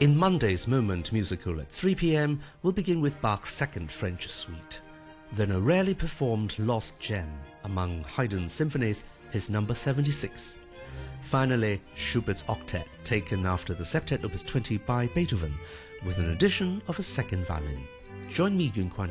In Monday's Moment musical at 3 p.m, we'll begin with Bach's Second French Suite. Then a rarely performed lost gem among Haydn's symphonies, his number 76. Finally, Schubert's Octet, taken after the Septet Opus 20 by Beethoven, with an addition of a second violin. Join me, Yun Kuan